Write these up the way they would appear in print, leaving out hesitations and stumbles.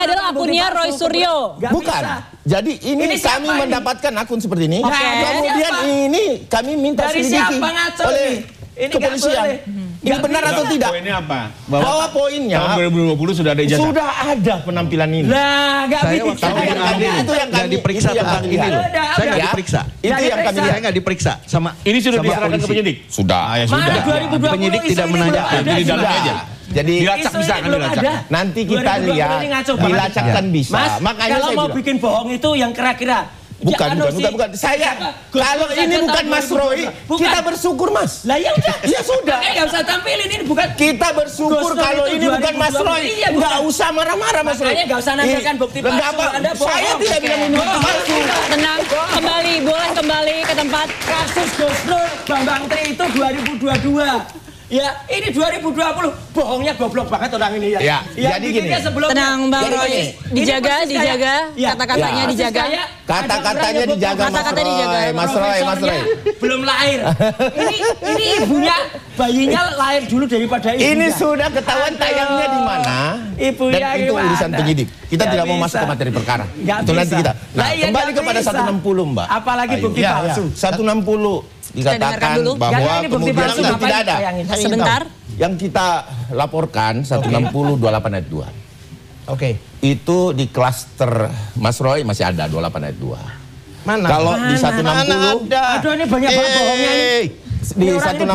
adalah akunnya Roy Suryo. Bukan. Jadi ini kami mendapatkan akun seperti ini. Kemudian ini kami minta selidiki oleh kepolisian. Ini benar atau tidak? Poinnya apa? Bahwa poinnya tahun 2020 sudah ada ijazah. Sudah ada penampilan ini. Lah, nggak bisa. Itu yang kami diperiksa tentang ini loh. Saya nggak diperiksa. Itu yang kami Saya nggak diperiksa sama. Ini sudah diserahkan ke penyidik. Sudah. Ya sudah. Penyidik tidak menanyakan. Di dalam aja. Jadi dilacak bisa kan dilacak. Nanti kita lihat dilacakkan bisa. Mas, makanya kalau saya mau bilang. bikin bohong itu yang kira-kira. Bukan. Saya kalau ini bukan Mas Roy, kita bersyukur Mas. Lah ya udah. Ya sudah. Nggak usah tampilin ini bukan. Kita bersyukur kalau ini bukan Mas Roy. Nggak usah marah-marah Mas Roy. Makanya nggak usah nampilkan bukti palsu. Anda bohong. Saya tidak bilang ini bukti palsu. Tenang, kembali, boleh kembali ke tempat. Kasus Gus Nur Bambang Tri itu 2022. Ya, ini 2020. Bohongnya goblok banget orang ini ya. Ya, jadi gini. Tenang Bang Roy, dijaga, kata-katanya dijaga. Kata-katanya dijaga Mas Roy. Belum lahir. Ini ibunya, bayinya lahir dulu daripada ibunya. Ini sudah ketahuan tayangnya di mana. Ibunya dan itu urusan penyidik. Kita tidak mau masuk ke materi perkara. Itu nanti kita. Nah, kembali kepada 160 Mbak. Apalagi bukti palsu. 160 dikatakan bahwa kemudian itu tidak ada. Sebentar. Yang kita laporkan 160 28 ayat 2. Oke. Itu di klaster Mas Roy masih ada 28 ayat 2. Mana? Kalau di 160 aduh ini banyak banget bohongnya ini. Di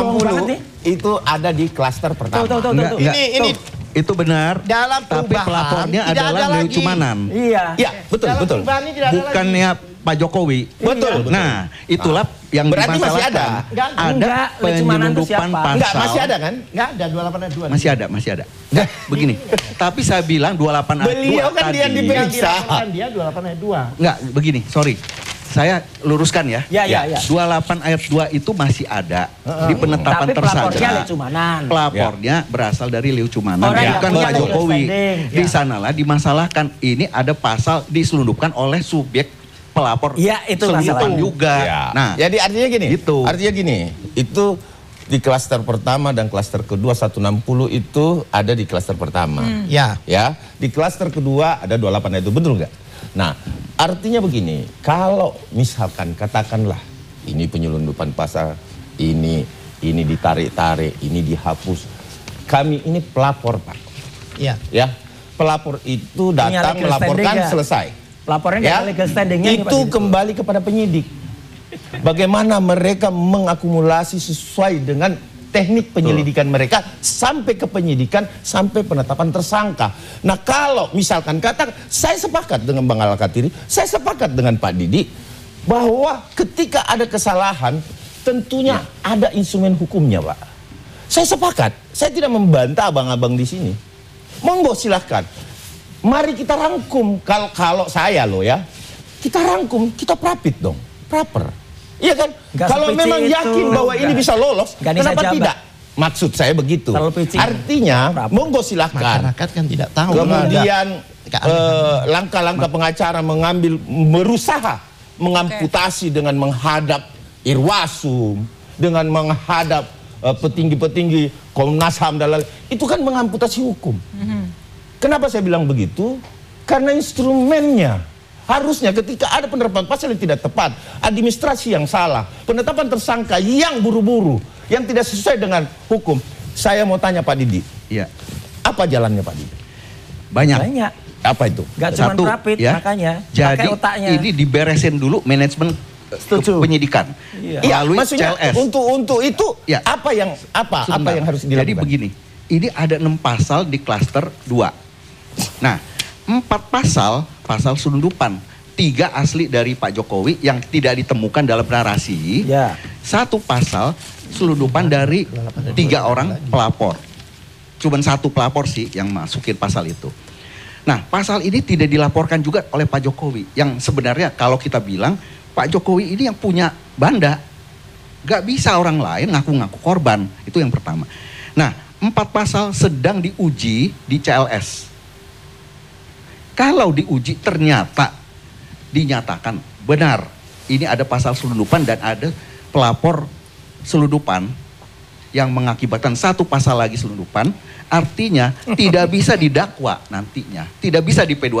160 itu ada di klaster pertama. Ini itu benar. Dalam tapi pelapornya adalah Leo Cumanan. Iya, betul. Bukannya Pak Jokowi. Betul. Nah, itulah yang berarti masih ada. Ada penyelundupan pasal. Enggak, masih ada kan? Enggak ada 28 ayat 2. Masih ada. Begini. Tapi saya bilang 28 ayat 2 beliau kan dia diperiksa. Dia 28 ayat 2. Enggak, begini, sorry. Saya luruskan ya. Ya. 28 ayat 2 itu masih ada di penetapan tersangka. Tapi pelapornya Leo Cumanan. Pelapornya berasal dari Leo Cumanan, bukan Pak Jokowi. Di sanalah dimasalahkan ini ada pasal diselundupkan oleh subjek pelapor. Iya, itu masalah juga. Ya. Nah, jadi artinya gini. Gitu. Artinya gini. Itu di klaster pertama dan klaster kedua 160 itu ada di klaster pertama. Ya. Di klaster kedua ada 28 itu, betul nggak? Nah, artinya begini, kalau misalkan katakanlah ini penyelundupan pasal, ini ditarik-tarik, ini dihapus. Kami ini pelapor, Pak. Iya. Ya. Pelapor itu datang melaporkan selesai. Laporannya legal standingnya itu kembali kepada penyidik. Bagaimana mereka mengakumulasi sesuai dengan teknik penyelidikan mereka sampai ke penyidikan, sampai penetapan tersangka. Nah kalau misalkan saya sepakat dengan Bang Al-Katiri, saya sepakat dengan Pak Didi, bahwa ketika ada kesalahan, tentunya ada instrumen hukumnya, Pak. Saya sepakat, saya tidak membantah abang-abang di sini. Monggo silahkan. Mari kita rangkum, kalau saya loh ya, kita rangkum, kita prapit dong, proper. Iya kan? Kalau memang yakin bahwa ini bisa lolos, kenapa tidak? Maksud saya begitu. Artinya, monggo silahkan. Masyarakat kan tidak tahu. Kemudian langkah-langkah pengacara berusaha mengamputasi dengan menghadap Irwasum, dengan menghadap petinggi-petinggi Komnas HAM dan lain, itu kan mengamputasi hukum. Kenapa saya bilang begitu? Karena instrumennya harusnya ketika ada penerapan pasal yang tidak tepat, administrasi yang salah, penetapan tersangka yang buru-buru, yang tidak sesuai dengan hukum. Saya mau tanya Pak Didi, apa jalannya Pak Didi? Banyak. Apa itu? Gak cuma rapid, makanya. Jadi ini diberesin dulu manajemen penyidikan. Melalui CLS. Untuk itu apa yang harus dilakukan? Jadi begini, ini ada 6 pasal di klaster 2. Nah, 4 pasal selundupan, 3 asli dari Pak Jokowi yang tidak ditemukan dalam narasi. 1 pasal selundupan dari 3 orang pelapor. Cuman 1 pelapor sih yang masukin pasal itu. Nah, pasal ini tidak dilaporkan juga oleh Pak Jokowi. Yang sebenarnya kalau kita bilang Pak Jokowi ini yang punya banda. Gak bisa orang lain ngaku-ngaku korban. Itu yang pertama. Nah, 4 pasal sedang diuji di CLS. Kalau diuji ternyata dinyatakan benar ini ada pasal selundupan dan ada pelapor selundupan yang mengakibatkan 1 pasal lagi selundupan, artinya tidak bisa didakwa nantinya, tidak bisa di P2